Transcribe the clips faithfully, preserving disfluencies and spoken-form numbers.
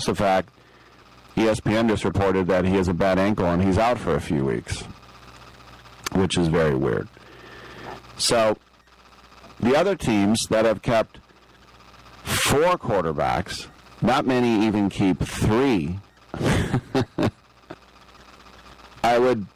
helps the fact E S P N just reported that he has a bad ankle and he's out for a few weeks, which is very weird. So the other teams that have kept four quarterbacks, not many even keep three. I would,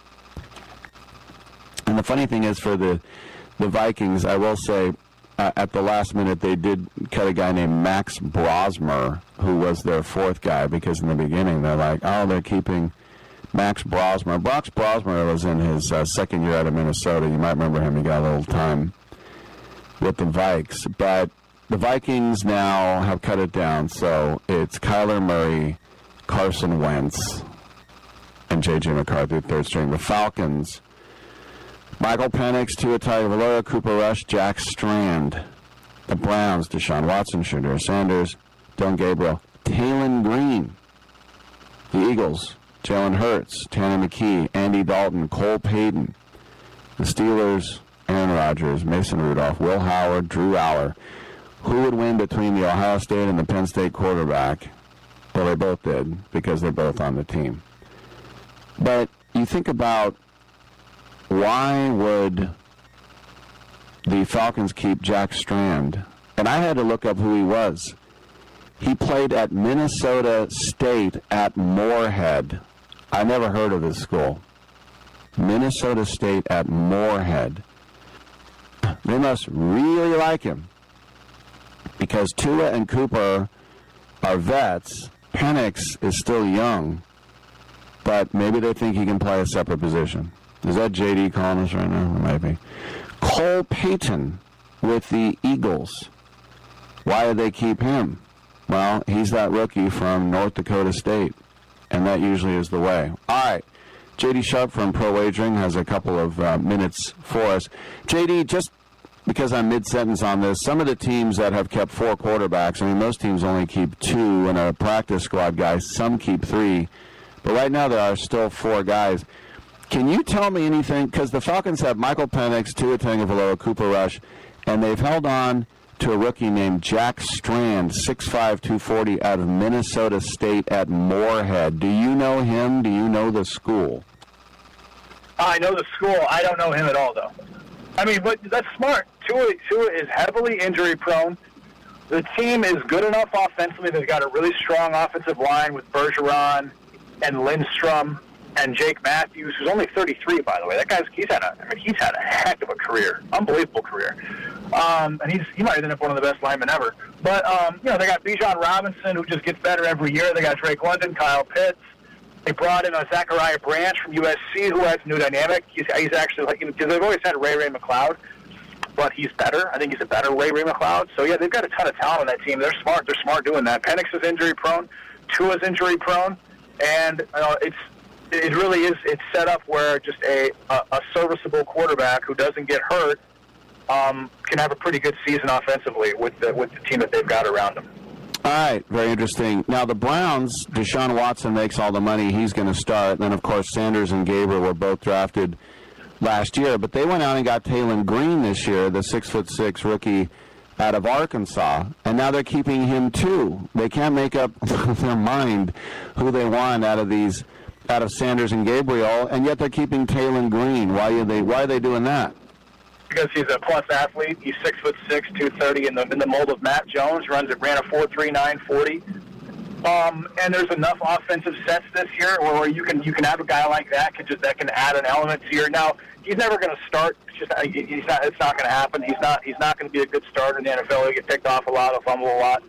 and the funny thing is for the, the Vikings, I will say, uh, at the last minute they did cut a guy named Max Brosmer, who was their fourth guy, because in the beginning they're like, oh, they're keeping Max Brosmer. Max Brosmer was in his uh, second year out of Minnesota. You might remember him. He got a little time with the Vikes. But the Vikings now have cut it down, so it's Kyler Murray, Carson Wentz, and J J McCarthy, third string. The Falcons, Michael Penix, Tua Tagovailoa, Cooper Rush, Jack Strand. The Browns, Deshaun Watson, Shedeur Sanders, Dylan Gabriel, Taylon Green. The Eagles, Jalen Hurts, Tanner McKee, Andy Dalton, Cole Payton. The Steelers, Aaron Rodgers, Mason Rudolph, Will Howard, Drew Aller. Who would win between the Ohio State and the Penn State quarterback? Well, they both did, because they're both on the team. But you think about, why would the Falcons keep Jack Strand? And I had to look up who he was. He played at Minnesota State at Moorhead. I never heard of this school. Minnesota State at Moorhead. They must really like him, because Tua and Cooper are vets. Penix is still young, but maybe they think he can play a separate position. Is that J D calling us right now? It might be. Cole Payton with the Eagles. Why did they keep him? Well, he's that rookie from North Dakota State, and that usually is the way. All right. J D Sharp from Pro Wagering has a couple of uh, minutes for us. J D, just because I'm mid-sentence on this, some of the teams that have kept four quarterbacks, I mean, most teams only keep two and a practice squad guy. Some keep three. But right now there are still four guys. Can you tell me anything? Because the Falcons have Michael Penix, Tua Tagovailoa, Cooper Rush, and they've held on to a rookie named Jack Strand, six five, two forty, out of Minnesota State at Moorhead. Do you know him? Do you know the school? I know the school. I don't know him at all, though. I mean, but that's smart. Tua, Tua is heavily injury-prone. The team is good enough offensively. They've got a really strong offensive line with Bergeron and Lindstrom and Jake Matthews, who's only thirty-three, by the way. That guy's he's had a I mean, he's had a heck of a career, unbelievable career. Um, and he's he might end up one of the best linemen ever. But um, you know, they got Bijan Robinson, who just gets better every year. They got Drake London, Kyle Pitts. They brought in a Zachariah Branch from U S C, who has a new dynamic. He's, he's actually like, because they've always had Ray Ray McCloud, but he's better. I think he's a better Ray Ray McCloud. So yeah, they've got a ton of talent on that team. They're smart. They're smart doing that. Penix is injury prone. Tua's injury prone, and uh, it's it really is. It's set up where just a, a a serviceable quarterback who doesn't get hurt um, can have a pretty good season offensively with the with the team that they've got around them. All right, very interesting. Now, the Browns, Deshaun Watson makes all the money. He's going to start. And then, of course, Sanders and Gabriel were both drafted last year. But they went out and got Taylon Green this year, the six foot six rookie out of Arkansas. And now they're keeping him, too. They can't make up their mind who they want out of these, out of Sanders and Gabriel, and yet they're keeping Taylon Green. Why are they, why are they doing that? Because he's a plus athlete. He's six foot six, two thirty in the in the mold of Matt Jones. Runs it ran a four three nine forty. Um, and there's enough offensive sets this year where you can you can have a guy like that can just that can add an element to your. Now he's never going to start. It's just he's not. It's not going to happen. He's not. He's not going to be a good starter in the N F L. He'll get picked off a lot. He'll fumble a lot.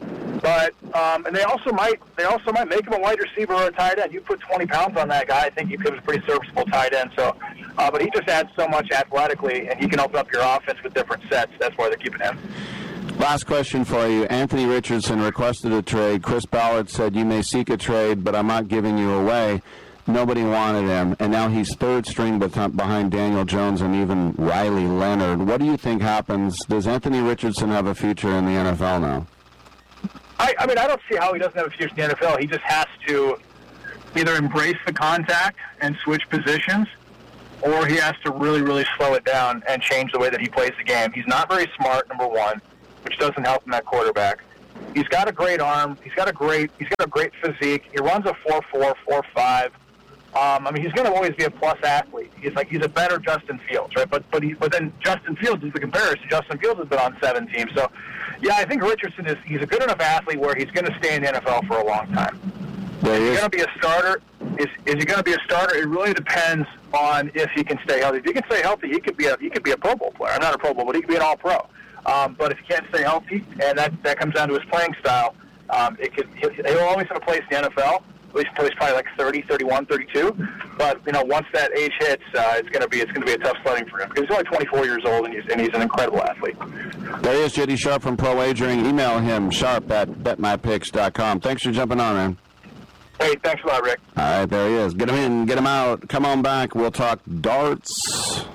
But um, and they also might they also might make him a wide receiver or a tight end. You put twenty pounds on that guy, I think he becomes a pretty serviceable tight end. So, uh, but he just adds so much athletically, and he can open up your offense with different sets. That's why they're keeping him. Last question for you. Anthony Richardson requested a trade. Chris Ballard said, you may seek a trade, but I'm not giving you away. Nobody wanted him, and now he's third string behind Daniel Jones and even Riley Leonard. What do you think happens? Does Anthony Richardson have a future in the N F L now? I, I mean, I don't see how he doesn't have a future in the N F L. He just has to either embrace the contact and switch positions, or he has to really, really slow it down and change the way that he plays the game. He's not very smart, number one, which doesn't help him at quarterback. He's got a great arm. He's got a great he's got a great physique. He runs a four four, four five. Um, I mean, he's going to always be a plus athlete. He's like he's a better Justin Fields, right? But but he, but then Justin Fields is the comparison. Justin Fields has been on seven teams, so yeah, I think Richardson is he's a good enough athlete where he's going to stay in the N F L for a long time. There is he he going to be a starter? Is is he going to be a starter? It really depends on if he can stay healthy. If he can stay healthy, he could be a he could be a Pro Bowl player. Not a Pro Bowl, but he could be an All Pro. Um, but if he can't stay healthy, and that that comes down to his playing style, um, it could he'll, he'll always have a place in the N F L. At least until he's probably like thirty, thirty-one, thirty-two. But you know, once that age hits, uh, it's going to be it's going to be a tough sledding for him because he's only twenty-four years old and he's and he's an incredible athlete. There he is, J D Sharp from Pro Wagering. Email him sharp at bet my picks dot com. Thanks for jumping on, man. Hey, thanks a lot, Rick. All right, there he is. Get him in, get him out. Come on back. We'll talk darts.